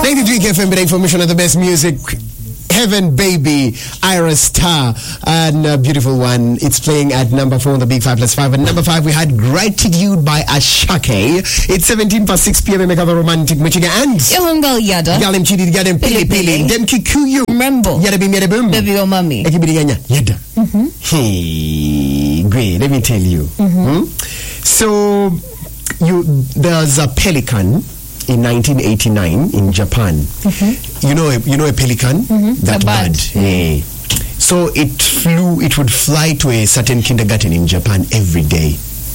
93 KFM, better information of the best music. Heaven Baby, Ira Star, and a beautiful one. It's playing at number 4 on the Big 5+5. And number 5, we had Gratitude by Ashake. It's 17 past 6 p.m. Make up a romantic Michigan and Ilungal Yada. Galim Chidi, Gadem Pili Pili, Dem Kikuyu. Remember. Yada Bim Yada Boom. Baby or mommy. Ekibidiyanya. Yada. Hey, great. Let me tell you. So, there's a pelican in 1989 in Japan. You know a pelican? That bird. Yeah. So it would fly to a certain kindergarten in Japan every day.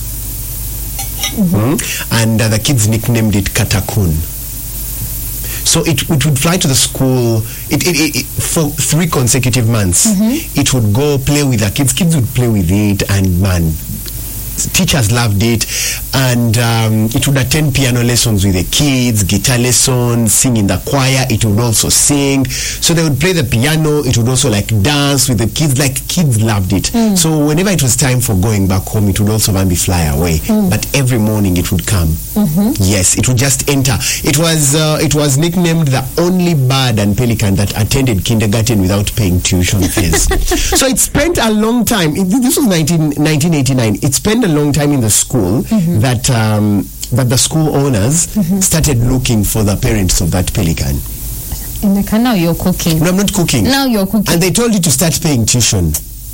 And the kids nicknamed it Katakun. So it would fly to the school for 3 consecutive months. It would go play with the kids. Kids would play with it, and man, teachers loved it. And it would attend piano lessons with the kids, guitar lessons, sing in the choir. It would also sing. So they would play the piano. It would also like dance with the kids. Like, kids loved it. So whenever it was time for going back home, it would also maybe fly away. But every morning it would come. Yes, it would just enter. It was nicknamed the only bird and pelican that attended kindergarten without paying tuition fees. So it spent a long time. This was 1989. It spent a long time in the school that the school owners started looking for the parents of that pelican. Now you're cooking. No, I'm not cooking. Now you're cooking. And they told you to start paying tuition.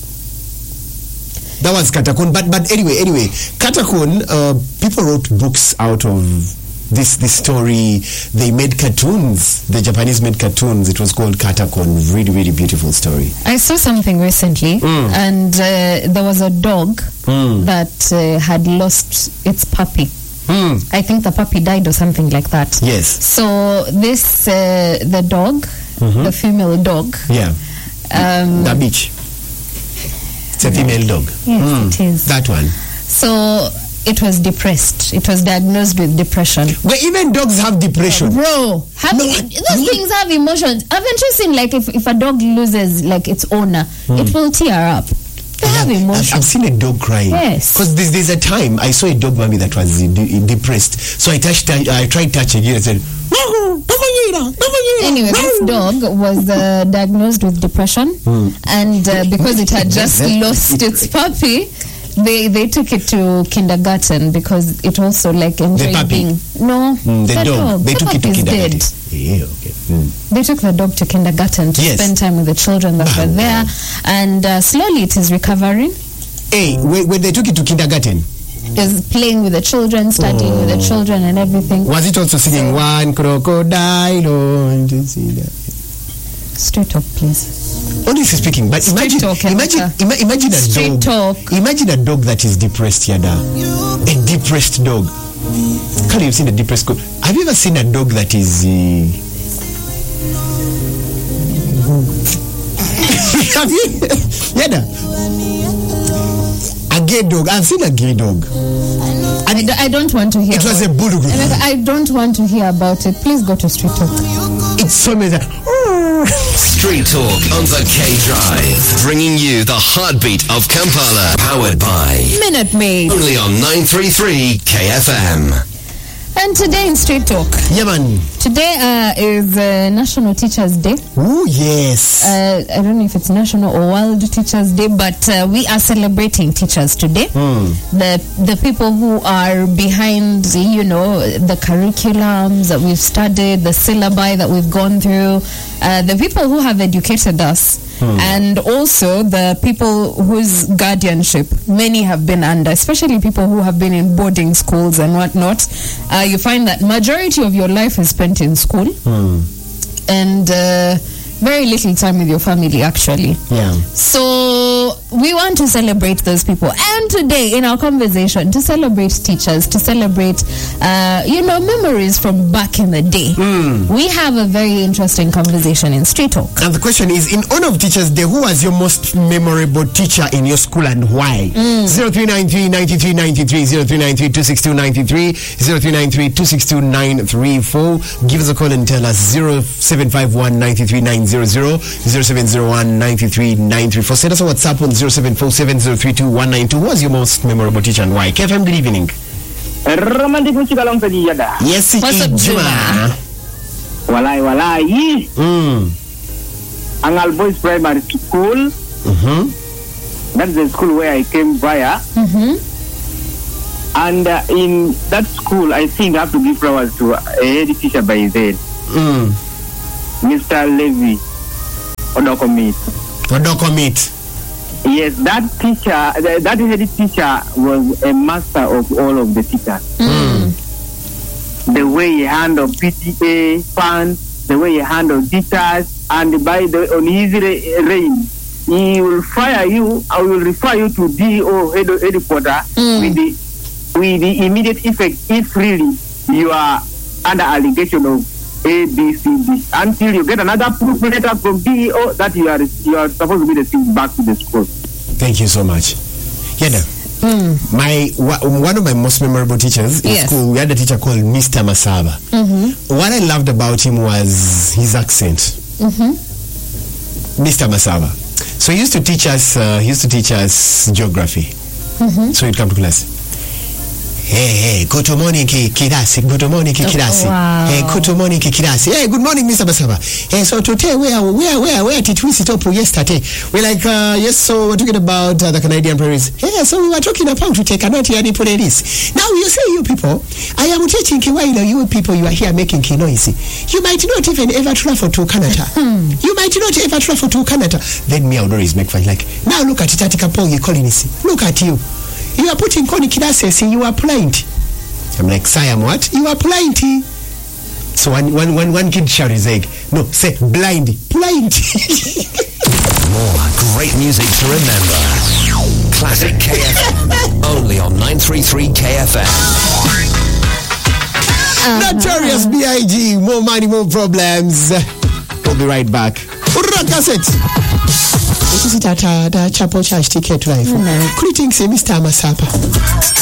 That was Katakun. But anyway, Katakun, people wrote books out of this story. They made cartoons. The Japanese made cartoons. It was called Katakun. Really, really beautiful story. I saw something recently, and there was a dog that had lost its puppy. I think the puppy died or something like that. Yes. So this, the dog, the female dog. Yeah. The beach. It's a female dog. Yes, it is. That one. So it was depressed. It was diagnosed with depression. But even dogs have depression. Bro, those things have emotions. Haven't you seen, like, if a dog loses, like, its owner, it will tear up. They have emotions. I've seen a dog crying. Yes. Because there's a time I saw a dog mommy that was depressed. So I tried touching it and said, anyway, this dog was diagnosed with depression, and because it had just lost its puppy, they took it to kindergarten because it also like enjoyed being the dog. They took it to kindergarten. Dead. Yeah, okay. They took the dog to kindergarten to spend time with the children that were there, and slowly it is recovering. Hey, when they took it to kindergarten, is playing with the children, studying with the children and everything. Was it also singing one crocodile? Straight talk, please. Honestly speaking, but imagine a dog. Imagine a dog that is depressed, Yada. A depressed dog. Carl, you've seen a depressed dog. Have you ever seen a dog that is? Have you, Yada? A gay dog. I've seen a gay dog. I don't want to hear. It was a bulldog. I don't want to hear about it. Please go to Street Talk. It's so amazing. Street Talk on the K-Drive, bringing you the heartbeat of Kampala, powered by Minute Maid, only on 933 KFM. And today in Street Talk, today is National Teachers Day. Oh yes. I don't know if it's National or World Teachers Day, but we are celebrating teachers today. The people who are behind, the curriculums that we've studied, the syllabi that we've gone through, the people who have educated us. And also the people whose guardianship many have been under, especially people who have been in boarding schools and whatnot. You find that majority of your life is spent in school, and very little time with your family, actually. Yeah. So we want to celebrate those people, and today in our conversation, to celebrate teachers, to celebrate memories from back in the day. We have a very interesting conversation in Street Talk. And the question is, in honor of Teachers Day, who was your most memorable teacher in your school and why? 0393 93 93 0393 262 93 0393 262 934. Give us a call and tell us 0751 93 900 0701 93 934. Send us a WhatsApp on 0747032192. Who was your most memorable teacher and why? KFM, good evening. Romantic music along the Yada. Yes, what's up, Juma? Walai. Angal Boys Primary School. That's the school where I came via. And in that school, I think I have to give flowers to a head teacher by then. Mr. Levy Odokomit. Yes, that teacher, that head teacher was a master of all of the teachers. The way he handled PTA funds, the way he handled teachers, and on his reign, he will fire you. I will refer you to DO headquarters with the immediate effect if really you are under allegation of ABCD until you get another proof letter from DO that you are supposed to be the thing back to the school. Thank you so much. Yeda. One of my most memorable teachers in school, we had a teacher called Mr. Masaba. What I loved about him was his accent. Mr. Masaba. So he used to teach us geography. So he'd come to class. Hey, good morning, Kirasi. Good morning, Kirasi. Hey, good morning, Kirasi. Hey, good morning, Mr. Basaba. Hey, so today, where did we sit up yesterday? We're like, yes, so we're talking about the Canadian prairies. Hey, so we were talking about to take a note here and put this. Now, you say, you people, I am teaching Kiwaila, you people, you are here making noise. You might not even ever travel to Canada. You might not ever travel to Canada. Then me, I would always make fun, like, now look at it, you calling this. Look at you. You are putting Koni Kidase, you are blind. I'm like, Siam, what? You are blind. So one kid shouted his egg. No, say blind. Blind. More great music to remember. Classic KFM. Only on 933 KFM. Notorious B.I.G. More money, more problems. We'll be right back. Cassette. This is Chapo Church Ticket Live. Greetings, Mr. Masapa.